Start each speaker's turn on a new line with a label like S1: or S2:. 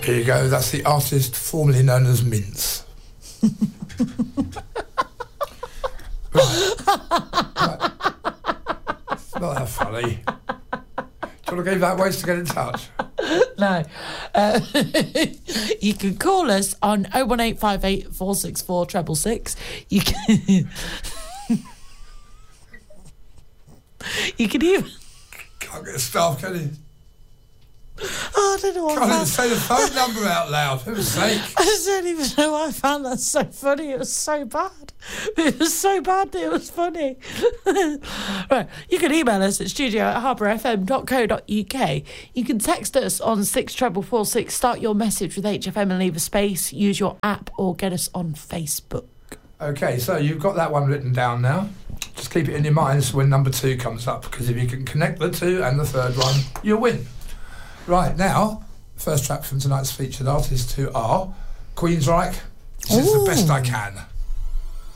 S1: Here you go. That's the artist formerly known as Mince. Right. It's not that funny. Do you want to give that ways to get in touch?
S2: No. You can call us on 01858 464 666. You can... You can even...
S1: Can't get staff, can you?
S2: Oh, I don't know what
S1: Can't even say the phone number out loud, for heaven's sake.
S2: I just don't even know why I found that so funny. It was so bad. It was so bad that it was funny. Right, you can email us at studio@harbourfm.co.uk. You can text us on 64446, start your message with HFM and leave a space, use your app or get us on Facebook.
S1: OK, so you've got that one written down now. Just keep it in your mind when number 2 comes up, because if you can connect the 2 and the third one, you'll win. Right, now, first track from tonight's featured artists, who are Queensryche. This is The Best I Can.